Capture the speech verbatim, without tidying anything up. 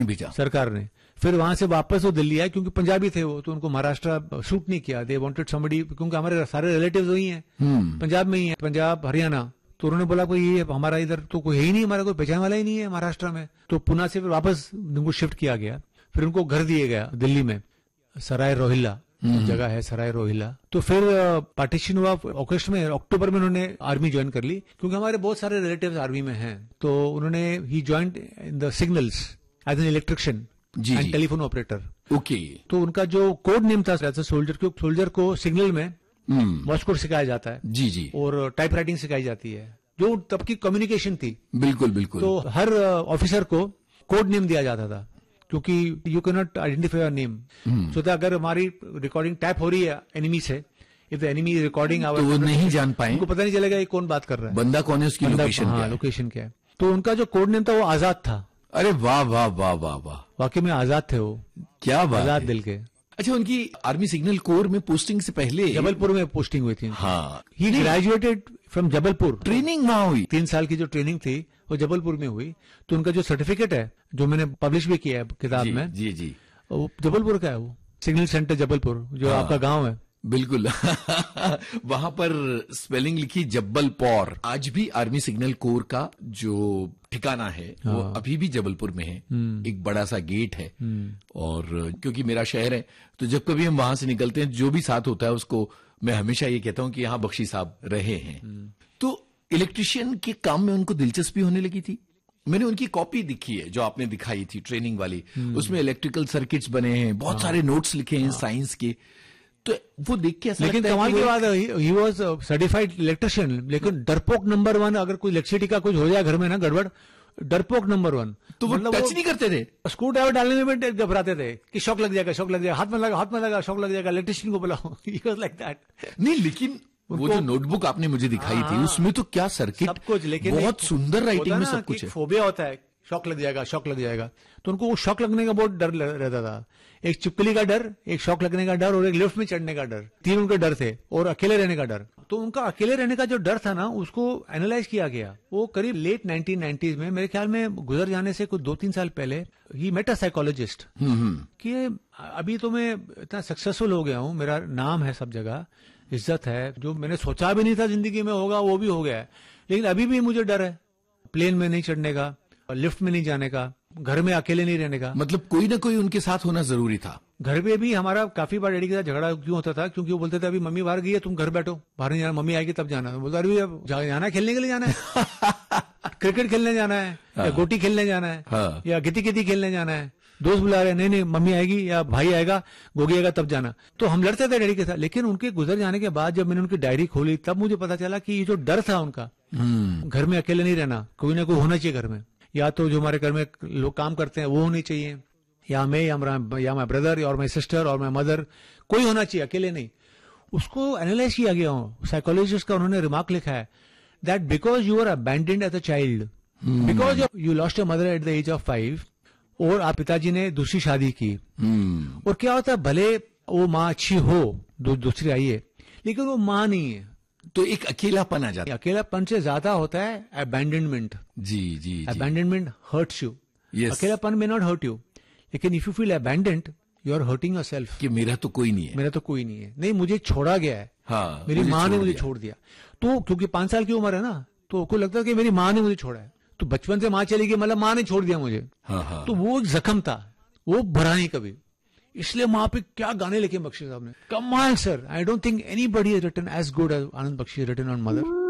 भेजा सरकार ने। फिर वहां से वापस वो दिल्ली आए, क्योंकि पंजाबी थे वो, तो उनको महाराष्ट्र शूट नहीं किया। दे वांटेड समबडी, क्योंकि हमारे सारे रिलेटिव्स वही हैं, पंजाब में ही है, पंजाब हरियाणा। तो उन्होंने बोला कोई ये हमारा इधर तो कोई है ही नहीं, हमारा कोई पहचान वाला ही नहीं है महाराष्ट्र में। तो पुणे से फिर वापस उनको शिफ्ट किया गया। फिर उनको घर दिए गया दिल्ली में, सराय रोहिल्ला जगह है, सराय रोहिल्ला। तो फिर पार्टीशन हुआ अगस्त में, अक्टूबर में उन्होंने आर्मी ज्वाइन कर ली, क्योंकि हमारे बहुत सारे रिलेटिव्स आर्मी में हैं। तो उन्होंने he joined in the signals as an electrician and telephone operator. Okay. तो उनका जो कोड नेम था एज ए सोल्जर, क्योंकि सोल्जर को सिग्नल में वॉच कोड सिखाया जाता है, जी जी, और टाइप राइटिंग सिखाई जाती है, जो तब की कम्युनिकेशन थी। बिल्कुल बिल्कुल। तो हर ऑफिसर को कोड नेम दिया जाता था, क्योंकि you can not identify your name. सो अगर हमारी रिकॉर्डिंग टाइप हो रही है एनिमी से, if the enemy recording our, तो वो नहीं जान पाए, उनको पता नहीं चलेगा ये कौन बात कर रहा है, बंदा कौन है, उसकी लोकेशन क्या है। लोकेशन क्या है। तो उनका जो कोड नेम था वो आजाद था। अरे वाह वाह वाह वाह वाह, वाकई में आजाद थे वो, क्या बात, आजाद दिल के। अच्छा, उनकी आर्मी सिग्नल कोर में पोस्टिंग से पहले जबलपुर में पोस्टिंग हुई थी। हाँ, ही ग्रेजुएटेड फ्रॉम जबलपुर। ट्रेनिंग वहां हुई, तीन साल की जो ट्रेनिंग थी वो जबलपुर में हुई। तो उनका जो सर्टिफिकेट है, जो मैंने पब्लिश भी किया है किताब जी, में, जी जी, वो जबलपुर का है, वो सिग्नल सेंटर जबलपुर, जो हाँ, आपका गांव है। बिल्कुल। वहां पर स्पेलिंग लिखी जब्बलपौर। आज भी आर्मी सिग्नल कोर का जो ठिकाना है हाँ, वो अभी भी जबलपुर में है। एक बड़ा सा गेट है, और क्योंकि मेरा शहर है, तो जब कभी हम वहां से निकलते हैं, जो भी साथ होता है उसको मैं हमेशा ये कहता हूं कि यहाँ बख्शी साहब रहे हैं। तो इलेक्ट्रिशियन के काम में उनको दिलचस्पी होने लगी थी। मैंने उनकी कॉपी दिखी है जो आपने दिखाई थी ट्रेनिंग वाली, उसमें इलेक्ट्रिकल सर्किट्स बने हैं, बहुत हाँ, सारे नोट्स लिखे हैं हाँ, साइंस के। तो वो देख के ऐसा, लेकिन कमाल की बात है, ही वाज सर्टिफाइड इलेक्ट्रिशियन, लेकिन डरपोक नंबर वन। अगर कोई इलेक्ट्रिसिटी का कुछ हो जाए घर में ना गड़बड़, डरपोक नंबर वन। तो वो मतलब टच नहीं करते थे, स्क्रू ड्राइवर डालने में भी घबराते थे कि शॉक लग जाएगा, शॉक लग जाएगा, हाथ में लगा, हाथ में लगा, शॉक लग जाएगा, इलेक्ट्रिशियन को बुलाओ। He was like that. नहीं, लेकिन वो जो नोटबुक आपने मुझे दिखाई थी, उसमें तो क्या सर्किट, सब कुछ, लेकिन बहुत सुंदर राइटिंग में सब कुछ है। फोबिया होता है, शॉक लग जाएगा, शॉक लग जाएगा, तो उनको वो शॉक लगने का बहुत डर रहता था। एक चिपकली का डर, एक शॉक लगने का डर, और एक लिफ्ट में चढ़ने का डर। तीन उनके डर थे, और अकेले रहने का डर। तो उनका अकेले रहने का जो डर था ना, उसको एनालाइज किया गया। वो करीब लेट नाइनटीन नाइंटीज़ में, मेरे ख्याल में गुजर जाने से कुछ दो तीन साल पहले, ही मेट अ साइकोलॉजिस्ट कि अभी तो मैं इतना सक्सेसफुल हो गया हूं, मेरा नाम है सब जगह, इज्जत है, जो मैंने सोचा भी नहीं था जिंदगी में होगा वो भी हो गया है, लेकिन अभी भी मुझे डर है प्लेन में नहीं चढ़ने का, लिफ्ट में नहीं जाने का, घर में अकेले नहीं रहने का। मतलब कोई ना कोई उनके साथ होना जरूरी था। घर पे भी हमारा काफी बार डैडी के साथ झगड़ा क्यों होता था, क्योंकि वो बोलते थे अभी मम्मी बाहर गई है, तुम घर बैठो, बाहर नहीं जाना, मम्मी आएगी तब जाना। बोलता अभी अब जाना है, खेलने के लिए जाना है, क्रिकेट खेलने जाना है, हाँ, या गोटी खेलने जाना है, हाँ, या गिती गिती खेलने जाना है, दोस्त बुला रहे हैं, नहीं नहीं मम्मी आएगी या भाई आएगा, गोगी आएगा तब जाना। तो हम लड़ते थे डैडी के साथ। लेकिन उनके गुजर जाने के बाद जब मैंने उनकी डायरी खोली, तब मुझे पता चला कि ये जो डर था उनका, घर में अकेले नहीं रहना, कोई ना कोई होना चाहिए घर में, या तो जो हमारे घर में लोग काम करते हैं वो होने चाहिए, या मैं, या, या माई ब्रदर, और माई सिस्टर, और माई मदर, कोई होना चाहिए, अकेले नहीं। उसको एनालाइज किया गया हूं। साइकोलॉजिस्ट का उन्होंने रिमार्क लिखा है that because you are abandoned as a child, because you lost your mother at the age of five, और आप पिताजी ने दूसरी शादी की, hmm. और क्या होता है, भले वो माँ अच्छी हो, दू, दूसरी आई है, लेकिन वो माँ नहीं है, तो एक अकेलापन आ जाता है। अकेलापन से ज्यादा होता है abandonment. Ji ji, abandonment hurts you. yes. अकेलापन में नॉट हर्ट यू, लेकिन if you feel abandoned, you are hurting yourself, कि मेरा तो कोई नहीं है, मेरा तो कोई नहीं है, नहीं मुझे छोड़ा गया है, हाँ, मेरी माँ ने मुझे छोड़ दिया। तो क्योंकि पांच साल की उम्र है ना, तो को लगता है कि मेरी माँ ने मुझे छोड़ा है, तो बचपन से माँ चली गई, मतलब माँ ने छोड़ दिया मुझे, हाँ, हाँ, तो वो जख्म था, वो भरा नहीं कभी। इसलिए वहां पे क्या गाने लिखे बख्शी साहब ने, कमाल sir. I don't think anybody has written as good as Anand Bakshi written on mother.